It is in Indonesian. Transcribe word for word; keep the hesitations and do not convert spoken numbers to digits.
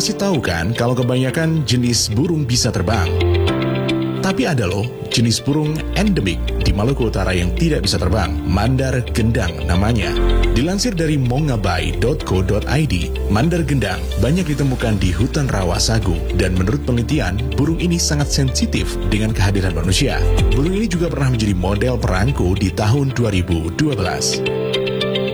Pasti tahu kan kalau kebanyakan jenis burung bisa terbang. Tapi ada loh jenis burung endemik di Maluku Utara yang tidak bisa terbang, mandar gendang namanya. Dilansir dari mongabai dot co dot i d, mandar gendang banyak ditemukan di hutan rawa sagu, dan menurut penelitian, burung ini sangat sensitif dengan kehadiran manusia. Burung ini juga pernah menjadi model perangko di tahun dua ribu dua belas.